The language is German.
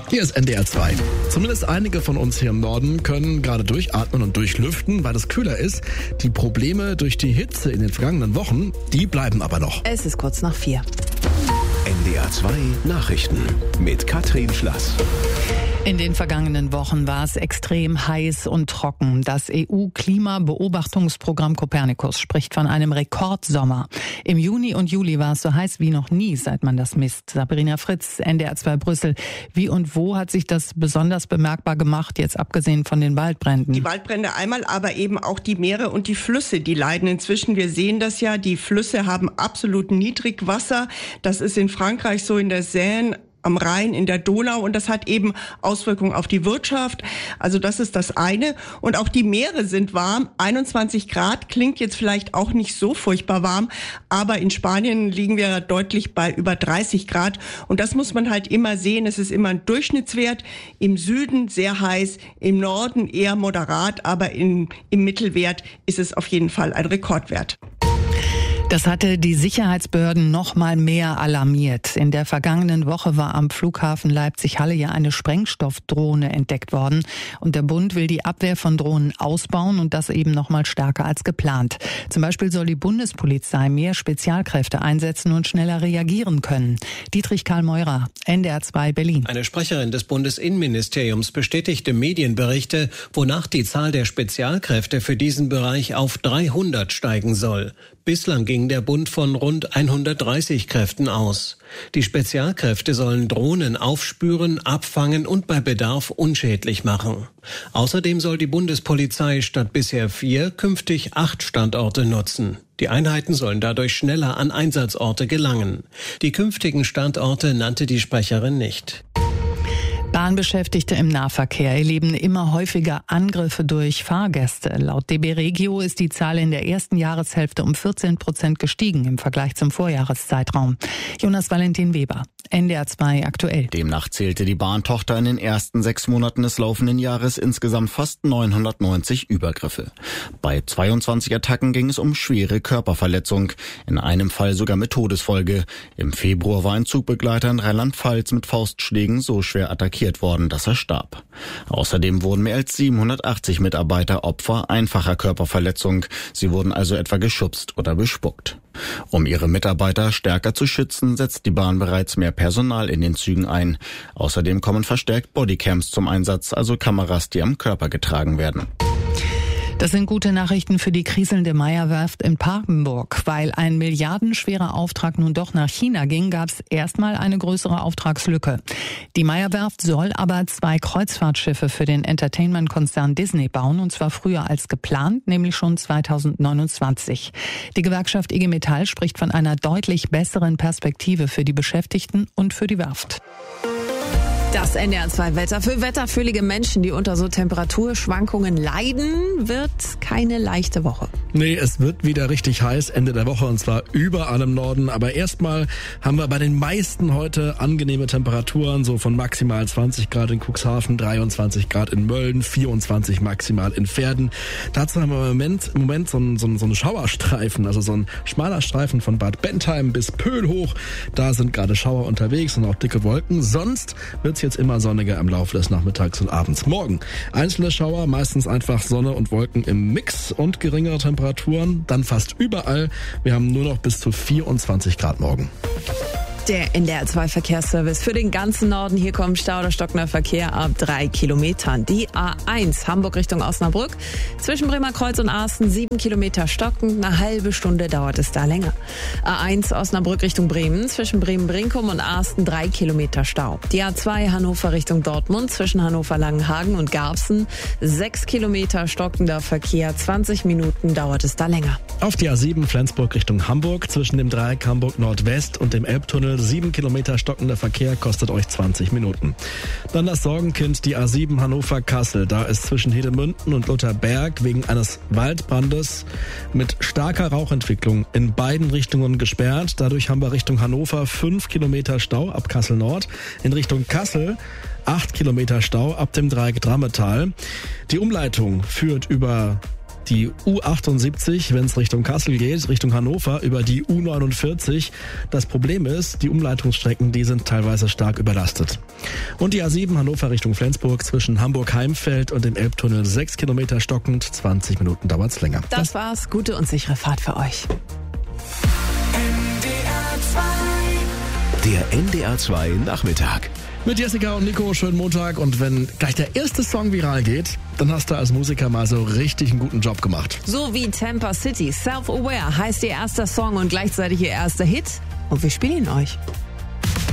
Hier ist NDR 2. Zumindest einige von uns hier im Norden können gerade durchatmen und durchlüften, weil es kühler ist. Die Probleme durch die Hitze in den vergangenen Wochen, die bleiben aber noch. Es ist kurz nach 4. NDR 2 Nachrichten mit Katrin Schlass. In den vergangenen Wochen war es extrem heiß und trocken. Das EU-Klimabeobachtungsprogramm Copernicus spricht von einem Rekordsommer. Im Juni und Juli war es so heiß wie noch nie, seit man das misst. Sabrina Fritz, NDR 2 Brüssel. Wie und wo hat sich das besonders bemerkbar gemacht, jetzt abgesehen von den Waldbränden? Die Waldbrände einmal, aber eben auch die Meere und die Flüsse, die leiden inzwischen. Wir sehen das ja, die Flüsse haben absolut Niedrigwasser. Das ist in Frankreich so, in der Seine, am Rhein, in der Donau, und das hat eben Auswirkungen auf die Wirtschaft. Also das ist das eine. Und auch die Meere sind warm. 21 Grad klingt jetzt vielleicht auch nicht so furchtbar warm, aber in Spanien liegen wir deutlich bei über 30 Grad. Und das muss man halt immer sehen. Es ist immer ein Durchschnittswert. Im Süden sehr heiß, im Norden eher moderat, aber im Mittelwert ist es auf jeden Fall ein Rekordwert. Das hatte die Sicherheitsbehörden noch mal mehr alarmiert. In der vergangenen Woche war am Flughafen Leipzig-Halle ja eine Sprengstoffdrohne entdeckt worden. Und der Bund will die Abwehr von Drohnen ausbauen und das eben noch mal stärker als geplant. Zum Beispiel soll die Bundespolizei mehr Spezialkräfte einsetzen und schneller reagieren können. Dietrich Karl Meurer, NDR 2 Berlin. Eine Sprecherin des Bundesinnenministeriums bestätigte Medienberichte, wonach die Zahl der Spezialkräfte für diesen Bereich auf 300 steigen soll. Bislang ging der Bund von rund 130 Kräften aus. Die Spezialkräfte sollen Drohnen aufspüren, abfangen und bei Bedarf unschädlich machen. Außerdem soll die Bundespolizei statt bisher 4 künftig 8 Standorte nutzen. Die Einheiten sollen dadurch schneller an Einsatzorte gelangen. Die künftigen Standorte nannte die Sprecherin nicht. Bahnbeschäftigte im Nahverkehr erleben immer häufiger Angriffe durch Fahrgäste. Laut DB Regio ist die Zahl in der ersten Jahreshälfte um 14% gestiegen im Vergleich zum Vorjahreszeitraum. Jonas Valentin Weber, NDR 2 aktuell. Demnach zählte die Bahntochter in den ersten 6 Monaten des laufenden Jahres insgesamt fast 990 Übergriffe. Bei 22 Attacken ging es um schwere Körperverletzung, in einem Fall sogar mit Todesfolge. Im Februar war ein Zugbegleiter in Rheinland-Pfalz mit Faustschlägen so schwer attackiert worden, dass er starb. Außerdem wurden mehr als 780 Mitarbeiter Opfer einfacher Körperverletzung. Sie wurden also etwa geschubst oder bespuckt. Um ihre Mitarbeiter stärker zu schützen, setzt die Bahn bereits mehr Personal in den Zügen ein. Außerdem kommen verstärkt Bodycams zum Einsatz, also Kameras, die am Körper getragen werden. Das sind gute Nachrichten für die kriselnde Meyer-Werft in Papenburg. Weil ein milliardenschwerer Auftrag nun doch nach China ging, gab es erstmal eine größere Auftragslücke. Die Meyer-Werft soll aber 2 Kreuzfahrtschiffe für den Entertainment-Konzern Disney bauen, und zwar früher als geplant, nämlich schon 2029. Die Gewerkschaft IG Metall spricht von einer deutlich besseren Perspektive für die Beschäftigten und für die Werft. Das NDR 2 Wetter. Für wetterfühlige Menschen, die unter so Temperaturschwankungen leiden, wird keine leichte Woche. Nee, es wird wieder richtig heiß Ende der Woche, und zwar überall im Norden. Aber erstmal haben wir bei den meisten heute angenehme Temperaturen, so von maximal 20 Grad in Cuxhaven, 23 Grad in Mölln, 24 maximal in Verden. Dazu haben wir im Moment so einen Schauerstreifen, also so ein schmaler Streifen von Bad Bentheim bis Pöhl hoch. Da sind gerade Schauer unterwegs und auch dicke Wolken. Sonst wird jetzt immer sonniger im Laufe des Nachmittags und abends. Morgen einzelne Schauer, meistens einfach Sonne und Wolken im Mix und geringere Temperaturen, dann fast überall. Wir haben nur noch bis zu 24 Grad morgen. Der NDR 2 Verkehrsservice für den ganzen Norden. Hier kommt Stau oder stockender Verkehr ab 3 Kilometern. Die A1 Hamburg Richtung Osnabrück. Zwischen Bremerkreuz und Asten 7 Kilometer stocken. Eine halbe Stunde dauert es da länger. A1 Osnabrück Richtung Bremen. Zwischen Bremen-Brinkum und Asten 3 Kilometer Stau. Die A2 Hannover Richtung Dortmund. Zwischen Hannover-Langenhagen und Garbsen 6 Kilometer stockender Verkehr. 20 Minuten dauert es da länger. Auf die A7 Flensburg Richtung Hamburg. Zwischen dem Dreieck Hamburg Nordwest und dem Elbtunnel 7 Kilometer stockender Verkehr, kostet euch 20 Minuten. Dann das Sorgenkind, die A7 Hannover-Kassel. Da ist zwischen Hedemünden und Lutherberg wegen eines Waldbrandes mit starker Rauchentwicklung in beiden Richtungen gesperrt. Dadurch haben wir Richtung Hannover 5 Kilometer Stau ab Kassel Nord. In Richtung Kassel 8 Kilometer Stau ab dem Dreieck Drammetal. Die Umleitung führt über Die U78, wenn es Richtung Kassel geht, Richtung Hannover, über die U49. Das Problem ist, die Umleitungsstrecken, die sind teilweise stark überlastet. Und die A7 Hannover Richtung Flensburg zwischen Hamburg-Heimfeld und dem Elbtunnel 6 Kilometer stockend, 20 Minuten dauert's länger. Das war's. Gute und sichere Fahrt für euch. Der NDR 2 Nachmittag. Mit Jessica und Nico, schönen Montag. Und wenn gleich der erste Song viral geht, dann hast du als Musiker mal so richtig einen guten Job gemacht. So wie Tampa City. Self-Aware heißt ihr erster Song und gleichzeitig ihr erster Hit. Und wir spielen ihn euch.